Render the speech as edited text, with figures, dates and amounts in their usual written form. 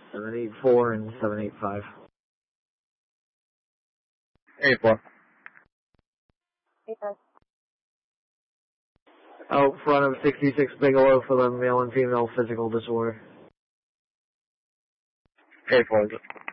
784 and 785. 84. Out front of 66 Bigelow for the male and female physical disorder. 84.